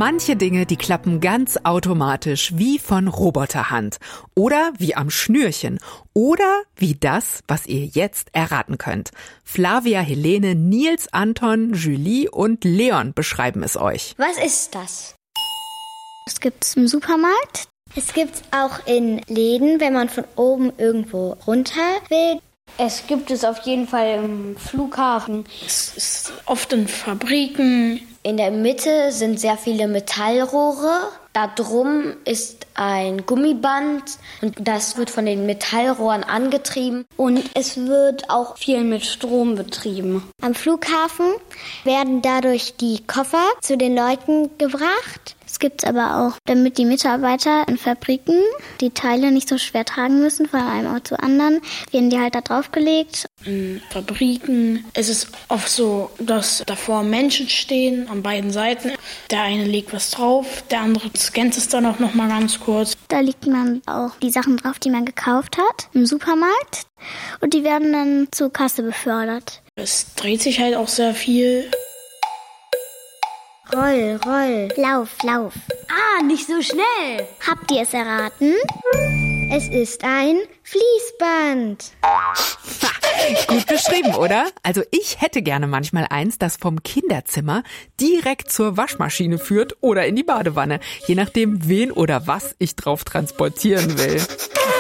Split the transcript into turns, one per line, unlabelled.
Manche Dinge, die klappen ganz automatisch, wie von Roboterhand. Oder wie am Schnürchen. Oder wie das, was ihr jetzt erraten könnt. Flavia, Helene, Nils, Anton, Julie und Leon beschreiben es euch.
Was ist das?
Es gibt es im Supermarkt.
Es gibt es auch in Läden, wenn man von oben irgendwo runter will.
Es gibt es auf jeden Fall im Flughafen.
Es ist oft in Fabriken.
In der Mitte sind sehr viele Metallrohre. Da drum ist ein Gummiband und das wird von den Metallrohren angetrieben.
Und es wird auch viel mit Strom betrieben.
Am Flughafen werden dadurch die Koffer zu den Leuten gebracht. Es gibt es aber auch, damit die Mitarbeiter in Fabriken die Teile nicht so schwer tragen müssen von einem Ort zu anderen, werden die halt da draufgelegt.
In Fabriken ist es oft so, dass davor Menschen stehen an beiden Seiten. Der eine legt was drauf, der andere scannt es dann auch noch mal ganz kurz.
Da legt man auch die Sachen drauf, die man gekauft hat im Supermarkt. Und die werden dann zur Kasse befördert.
Es dreht sich halt auch sehr viel.
Roll, roll.
Lauf, lauf.
Nicht so schnell.
Habt ihr es erraten?
Es ist ein Fließband.
Gut beschrieben, oder? Also ich hätte gerne manchmal eins, das vom Kinderzimmer direkt zur Waschmaschine führt oder in die Badewanne. Je nachdem, wen oder was ich drauf transportieren will.